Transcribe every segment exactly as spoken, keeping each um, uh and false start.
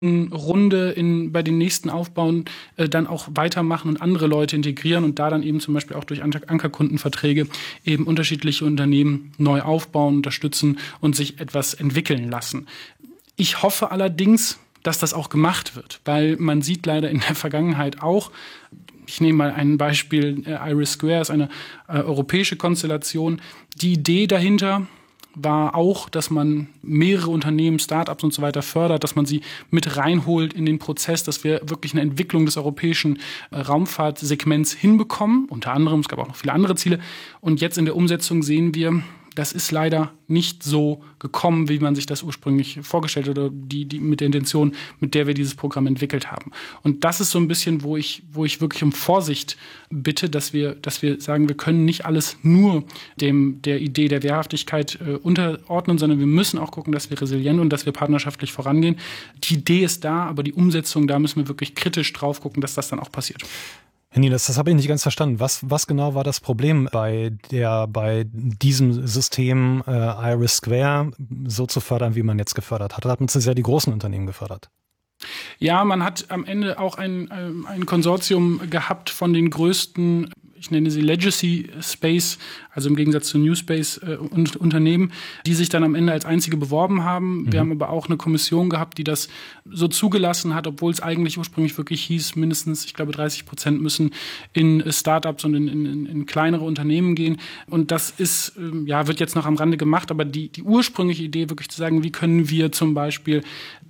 Runde in, bei den nächsten Aufbauen äh, dann auch weitermachen und andere Leute integrieren und da dann eben zum Beispiel auch durch Anker- Ankerkundenverträge eben unterschiedliche Unternehmen neu aufbauen, unterstützen und sich etwas entwickeln lassen. Ich hoffe allerdings, dass das auch gemacht wird, weil man sieht leider in der Vergangenheit auch, ich nehme mal ein Beispiel, äh, Iris Square ist eine äh, europäische Konstellation, die Idee dahinter war auch, dass man mehrere Unternehmen, Startups und so weiter fördert, dass man sie mit reinholt in den Prozess, dass wir wirklich eine Entwicklung des europäischen äh, Raumfahrtsegments hinbekommen. Unter anderem, es gab auch noch viele andere Ziele. Und jetzt in der Umsetzung sehen wir, das ist leider nicht so gekommen, wie man sich das ursprünglich vorgestellt hat oder die, die mit der Intention, mit der wir dieses Programm entwickelt haben. Und das ist so ein bisschen, wo ich, wo ich wirklich um Vorsicht bitte, dass wir, dass wir sagen, wir können nicht alles nur dem, der Idee der Wehrhaftigkeit äh, unterordnen, sondern wir müssen auch gucken, dass wir resilient und dass wir partnerschaftlich vorangehen. Die Idee ist da, aber die Umsetzung, da müssen wir wirklich kritisch drauf gucken, dass das dann auch passiert. Herr Nieners, das habe ich nicht ganz verstanden. Was, was genau war das Problem bei der, bei diesem System äh, Iris Square so zu fördern, wie man jetzt gefördert hat? Da hat man sehr die großen Unternehmen gefördert. Ja, man hat am Ende auch ein, ein Konsortium gehabt von den größten, ich nenne sie Legacy Space, also im Gegensatz zu New Space äh, und Unternehmen, die sich dann am Ende als einzige beworben haben. Mhm. Wir haben aber auch eine Kommission gehabt, die das so zugelassen hat, obwohl es eigentlich ursprünglich wirklich hieß, mindestens, ich glaube, dreißig Prozent müssen in Startups und in, in, in kleinere Unternehmen gehen. Und das ist, äh, ja, wird jetzt noch am Rande gemacht, aber die, die ursprüngliche Idee, wirklich zu sagen, wie können wir zum Beispiel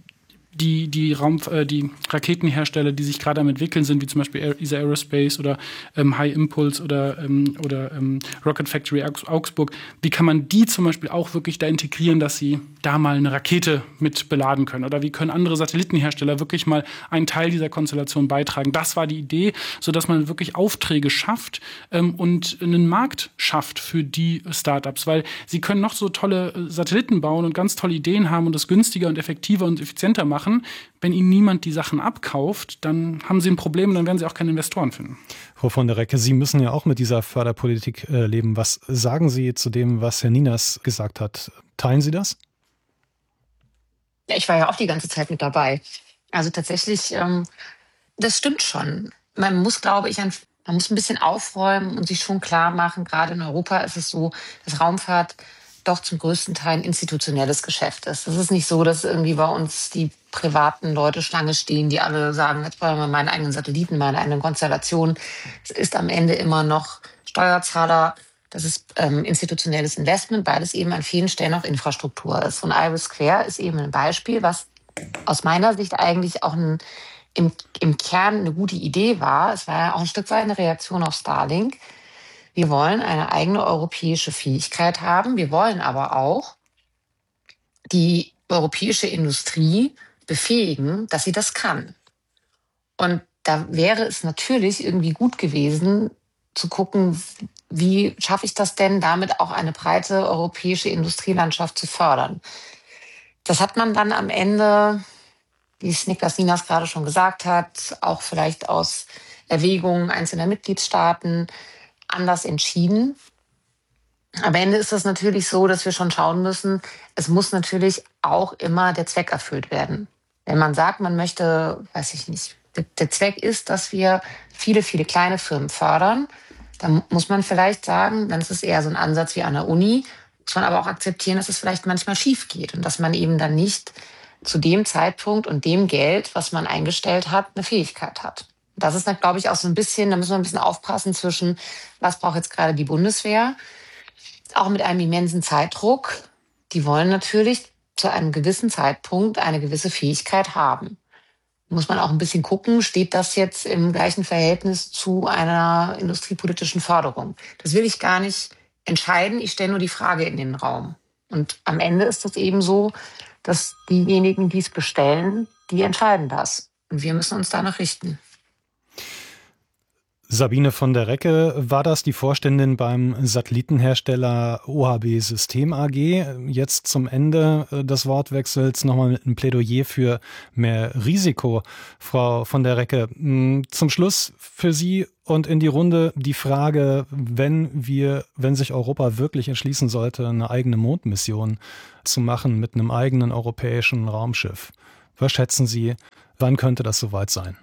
die die Raum äh, die Raketenhersteller, die sich gerade am entwickeln sind, wie zum Beispiel E S A Aerospace oder ähm, High Impulse oder ähm, oder ähm, Rocket Factory Augsburg, wie kann man die zum Beispiel auch wirklich da integrieren, dass sie da mal eine Rakete mit beladen können? Oder wie können andere Satellitenhersteller wirklich mal einen Teil dieser Konstellation beitragen? Das war die Idee, sodass man wirklich Aufträge schafft ähm, und einen Markt schafft für die Startups, weil sie können noch so tolle Satelliten bauen und ganz tolle Ideen haben und das günstiger und effektiver und effizienter machen. Wenn ihnen niemand die Sachen abkauft, dann haben sie ein Problem und dann werden sie auch keine Investoren finden. Frau von der Recke, Sie müssen ja auch mit dieser Förderpolitik äh, leben. Was sagen Sie zu dem, was Herr Nieners gesagt hat? Teilen Sie das? Ja, ich war ja auch die ganze Zeit mit dabei. Also tatsächlich, ähm, das stimmt schon. Man muss, glaube ich, ein, man muss ein bisschen aufräumen und sich schon klar machen, gerade in Europa ist es so, dass Raumfahrt doch zum größten Teil ein institutionelles Geschäft ist. Es ist nicht so, dass irgendwie bei uns die privaten Leute Schlange stehen, die alle sagen, jetzt brauchen wir meinen eigenen Satelliten, meine eigenen Konstellationen. Es ist am Ende immer noch Steuerzahler, das ist ähm, institutionelles Investment, weil es eben an vielen Stellen auch Infrastruktur ist. Und Iris Square ist eben ein Beispiel, was aus meiner Sicht eigentlich auch ein, im, im Kern eine gute Idee war. Es war ja auch ein Stück weit eine Reaktion auf Starlink. Wir wollen eine eigene europäische Fähigkeit haben. Wir wollen aber auch die europäische Industrie befähigen, dass sie das kann. Und da wäre es natürlich irgendwie gut gewesen, zu gucken, wie schaffe ich das denn, damit auch eine breite europäische Industrielandschaft zu fördern. Das hat man dann am Ende, wie es Niklas Nieners gerade schon gesagt hat, auch vielleicht aus Erwägungen einzelner Mitgliedstaaten anders entschieden. Am Ende ist es natürlich so, dass wir schon schauen müssen, es muss natürlich auch immer der Zweck erfüllt werden. Wenn man sagt, man möchte, weiß ich nicht, der Zweck ist, dass wir viele, viele kleine Firmen fördern, dann muss man vielleicht sagen, dann ist es eher so ein Ansatz wie an der Uni, muss man aber auch akzeptieren, dass es vielleicht manchmal schief geht und dass man eben dann nicht zu dem Zeitpunkt und dem Geld, was man eingestellt hat, eine Fähigkeit hat. Das ist, glaube ich, auch so ein bisschen, da müssen wir ein bisschen aufpassen zwischen, was braucht jetzt gerade die Bundeswehr, auch mit einem immensen Zeitdruck. Die wollen natürlich zu einem gewissen Zeitpunkt eine gewisse Fähigkeit haben. Muss man auch ein bisschen gucken, steht das jetzt im gleichen Verhältnis zu einer industriepolitischen Förderung? Das will ich gar nicht entscheiden, ich stelle nur die Frage in den Raum. Und am Ende ist es eben so, dass diejenigen, die es bestellen, die entscheiden das. Und wir müssen uns danach richten. Sabine von der Recke, war das die Vorständin beim Satellitenhersteller O H B System A G? Jetzt zum Ende des Wortwechsels nochmal mit einem Plädoyer für mehr Risiko. Frau von der Recke, zum Schluss für Sie und in die Runde die Frage, wenn wir, wenn sich Europa wirklich entschließen sollte, eine eigene Mondmission zu machen mit einem eigenen europäischen Raumschiff. Was schätzen Sie, wann könnte das soweit sein?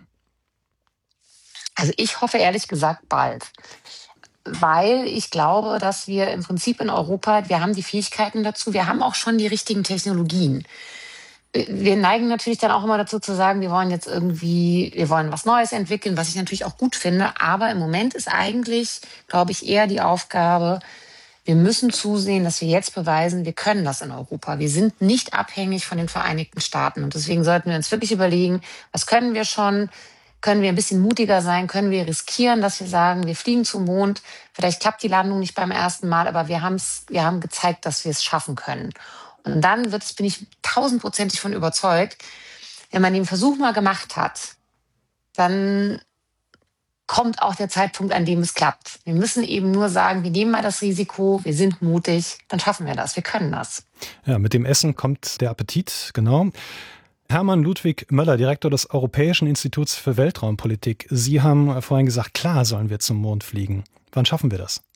Also ich hoffe ehrlich gesagt bald. Weil ich glaube, dass wir im Prinzip in Europa, wir haben die Fähigkeiten dazu, wir haben auch schon die richtigen Technologien. Wir neigen natürlich dann auch immer dazu zu sagen, wir wollen jetzt irgendwie, wir wollen was Neues entwickeln, was ich natürlich auch gut finde. Aber im Moment ist eigentlich, glaube ich, eher die Aufgabe, wir müssen zusehen, dass wir jetzt beweisen, wir können das in Europa. Wir sind nicht abhängig von den Vereinigten Staaten. Und deswegen sollten wir uns wirklich überlegen, was können wir schon? Können wir ein bisschen mutiger sein? Können wir riskieren, dass wir sagen, wir fliegen zum Mond? Vielleicht klappt die Landung nicht beim ersten Mal, aber wir haben's, wir haben gezeigt, dass wir es schaffen können. Und dann wird es, bin ich tausendprozentig von überzeugt, wenn man den Versuch mal gemacht hat, dann kommt auch der Zeitpunkt, an dem es klappt. Wir müssen eben nur sagen, wir nehmen mal das Risiko, wir sind mutig, dann schaffen wir das, wir können das. Ja, mit dem Essen kommt der Appetit, genau. Hermann Ludwig Möller, Direktor des Europäischen Instituts für Weltraumpolitik. Sie haben vorhin gesagt, klar sollen wir zum Mond fliegen. Wann schaffen wir das?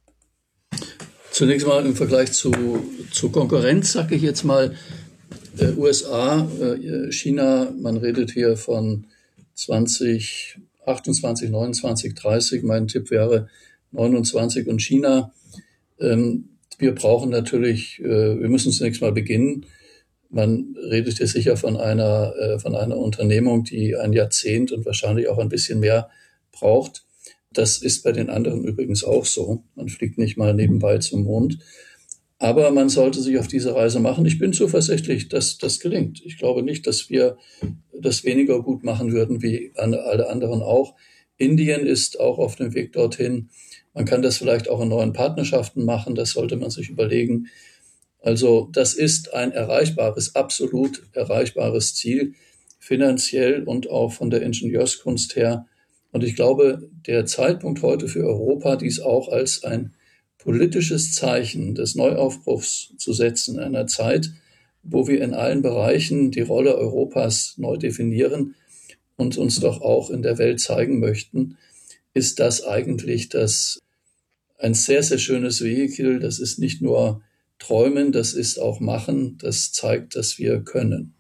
Zunächst mal im Vergleich zu, zu Konkurrenz, sage ich jetzt mal, äh, U S A, äh, China, man redet hier von zwanzig achtundzwanzig, neunundzwanzig, dreißig. Mein Tipp wäre neunundzwanzig und China. Ähm, wir brauchen natürlich, äh, wir müssen zunächst mal beginnen. Man redet hier sicher von einer, äh, von einer Unternehmung, die ein Jahrzehnt und wahrscheinlich auch ein bisschen mehr braucht. Das ist bei den anderen übrigens auch so. Man fliegt nicht mal nebenbei zum Mond. Aber man sollte sich auf diese Reise machen. Ich bin zuversichtlich, dass das gelingt. Ich glaube nicht, dass wir das weniger gut machen würden wie alle anderen auch. Indien ist auch auf dem Weg dorthin. Man kann das vielleicht auch in neuen Partnerschaften machen. Das sollte man sich überlegen. Also das ist ein erreichbares, absolut erreichbares Ziel, finanziell und auch von der Ingenieurskunst her. Und ich glaube, der Zeitpunkt heute für Europa, dies auch als ein politisches Zeichen des Neuaufbruchs zu setzen, in einer Zeit, wo wir in allen Bereichen die Rolle Europas neu definieren und uns doch auch in der Welt zeigen möchten, ist das eigentlich das ein sehr, sehr schönes Vehikel. Das ist nicht nur Träumen, das ist auch Machen, das zeigt, dass wir können.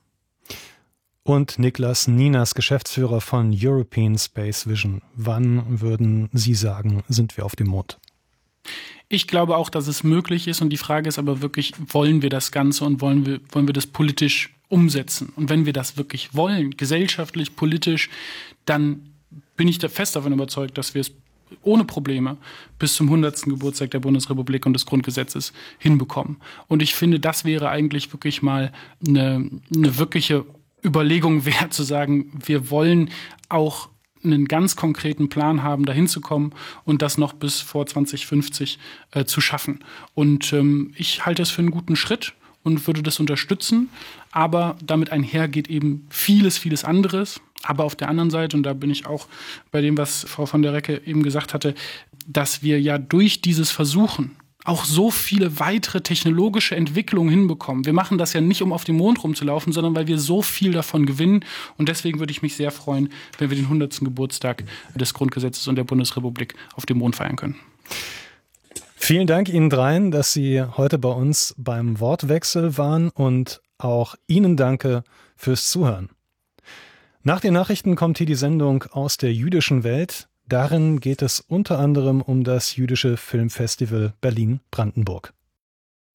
Und Niklas Ninas, Geschäftsführer von European Space Vision. Wann würden Sie sagen, sind wir auf dem Mond? Ich glaube auch, dass es möglich ist und die Frage ist aber wirklich, wollen wir das Ganze und wollen wir, wollen wir das politisch umsetzen? Und wenn wir das wirklich wollen, gesellschaftlich, politisch, dann bin ich da fest davon überzeugt, dass wir es ohne Probleme bis zum hundertsten Geburtstag der Bundesrepublik und des Grundgesetzes hinbekommen. Und ich finde, das wäre eigentlich wirklich mal eine, eine wirkliche Überlegung wert, zu sagen, wir wollen auch einen ganz konkreten Plan haben, dahin zu kommen und das noch bis vor zwanzig fünfzig äh, zu schaffen. Und ähm, ich halte es für einen guten Schritt und würde das unterstützen, aber damit einher geht eben vieles, vieles anderes. Aber auf der anderen Seite, und da bin ich auch bei dem, was Frau von der Recke eben gesagt hatte, dass wir ja durch dieses Versuchen auch so viele weitere technologische Entwicklungen hinbekommen. Wir machen das ja nicht, um auf dem Mond rumzulaufen, sondern weil wir so viel davon gewinnen. Und deswegen würde ich mich sehr freuen, wenn wir den hundertsten Geburtstag des Grundgesetzes und der Bundesrepublik auf dem Mond feiern können. Vielen Dank Ihnen dreien, dass Sie heute bei uns beim Wortwechsel waren und auch Ihnen danke fürs Zuhören. Nach den Nachrichten kommt hier die Sendung Aus der jüdischen Welt. Darin geht es unter anderem um das Jüdische Filmfestival Berlin-Brandenburg.